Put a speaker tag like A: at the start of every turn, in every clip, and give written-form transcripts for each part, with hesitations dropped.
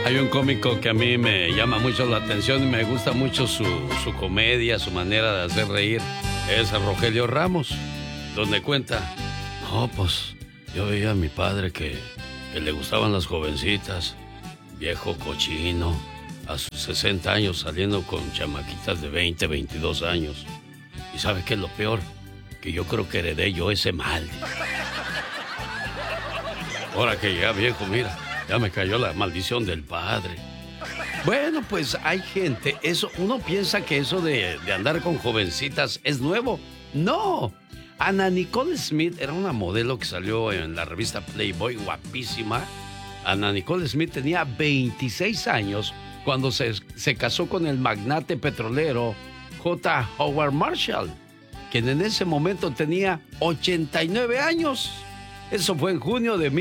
A: Hay un cómico que a mí me llama mucho la atención y me gusta mucho su comedia, su manera de hacer reír. Es Rogelio Ramos, donde cuenta, no, pues yo veía a mi padre que le gustaban las jovencitas, viejo cochino, a sus 60 años saliendo con chamaquitas de 20, 22 años. ¿Y sabe qué es lo peor? Que yo creo que heredé yo ese mal. Ahora que ya viejo, mira, ya me cayó la maldición del padre. Bueno, pues hay gente, uno piensa que eso de andar con jovencitas es nuevo. No. Ana Nicole Smith era una modelo que salió en la revista Playboy, guapísima. Ana Nicole Smith tenía 26 años cuando se casó con el magnate petrolero J. Howard Marshall, quien en ese momento tenía 89 años. Eso fue en junio de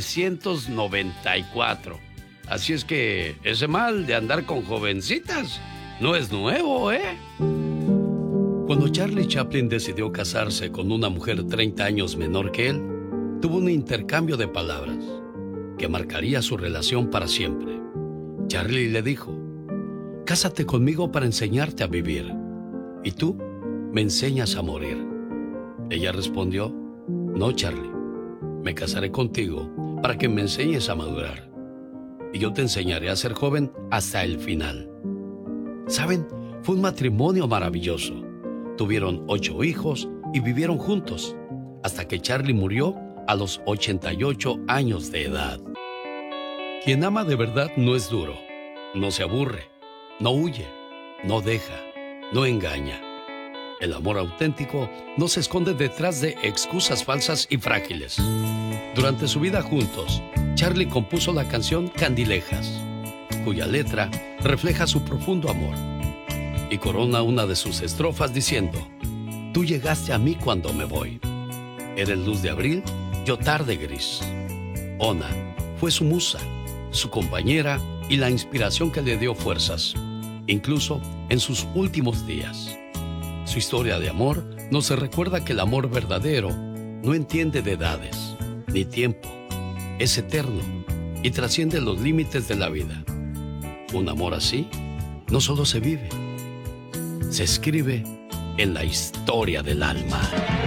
A: 1994. Así es que ese mal de andar con jovencitas no es nuevo, ¿eh? Cuando Charlie Chaplin decidió casarse con una mujer 30 años menor que él, tuvo un intercambio de palabras que marcaría su relación para siempre. Charlie le dijo, cásate conmigo para enseñarte a vivir, y tú me enseñas a morir. Ella respondió, no, Charlie, me casaré contigo para que me enseñes a madurar, y yo te enseñaré a ser joven hasta el final. ¿Saben? Fue un matrimonio maravilloso. Tuvieron 8 hijos y vivieron juntos, hasta que Charlie murió a los 88 años de edad. Quien ama de verdad no es duro, no se aburre, no huye, no deja, no engaña. El amor auténtico no se esconde detrás de excusas falsas y frágiles. Durante su vida juntos, Charlie compuso la canción Candilejas, cuya letra refleja su profundo amor, y corona una de sus estrofas diciendo, tú llegaste a mí cuando me voy. Eres luz de abril, yo tarde gris. Ona fue su musa, su compañera y la inspiración que le dio fuerzas, incluso en sus últimos días. Su historia de amor nos recuerda que el amor verdadero no entiende de edades ni tiempo, es eterno y trasciende los límites de la vida. Un amor así no solo se vive, se escribe en la historia del alma.